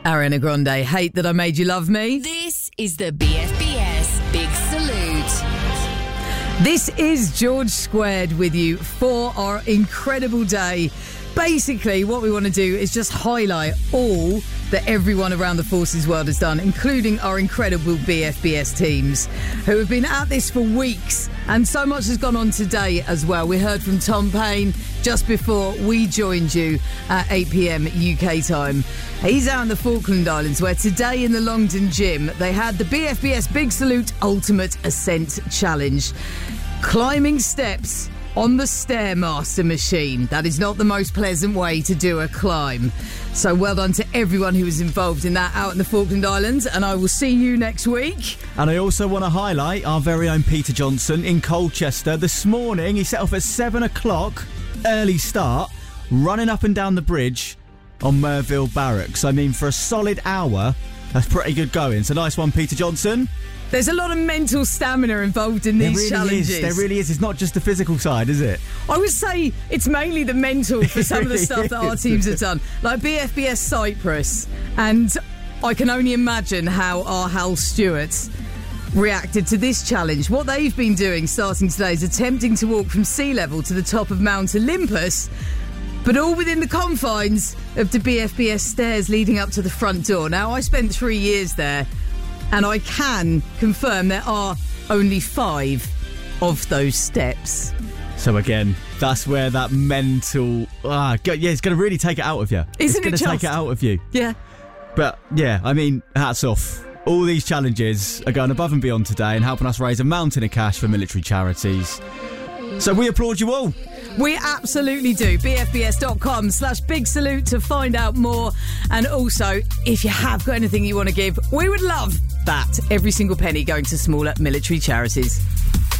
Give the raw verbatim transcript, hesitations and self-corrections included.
Ariana Grande, Hate That I Made You Love Me. This is the B F B S Big Salute. This is George Squared with you for our incredible day. Basically, what we want to do is just highlight all that everyone around the Forces world has done, including our incredible B F B S teams, who have been at this for weeks, and so much has gone on today as well. We heard from Tom Payne just before we joined you at eight p.m. U K time. He's out in the Falkland Islands, where today in the Longdon Gym, they had the B F B S Big Salute Ultimate Ascent Challenge. Climbing steps on the Stairmaster machine. That is not the most pleasant way to do a climb. So well done to everyone who was involved in that out in the Falkland Islands, and I will see you next week. And I also want to highlight our very own Peter Johnson in Colchester. This morning he set off at seven o'clock, early start, running up and down the bridge on Merville Barracks. I mean, for a solid hour, that's pretty good going. So nice one, Peter Johnson. There's a lot of mental stamina involved in these there really challenges. Is. There really is. It's not just the physical side, is it? I would say it's mainly the mental for some really of the stuff is. that our teams have done. Like B F B S Cyprus. And I can only imagine how our Hal Stewarts reacted to this challenge. What they've been doing starting today is attempting to walk from sea level to the top of Mount Olympus, but all within the confines of the B F B S stairs leading up to the front door. Now, I spent three years there, and I can confirm there are only five of those steps. So again, that's where that mental... Ah, yeah, it's going to really take it out of you. Isn't it's going it to take it out of you. Yeah. But, yeah, I mean, hats off. All these challenges are going above and beyond today and helping us raise a mountain of cash for military charities. So we applaud you all. We absolutely do. B F B S dot com slash big salute to find out more. And also, if you have got anything you want to give, we would love that. Every single penny going to smaller military charities.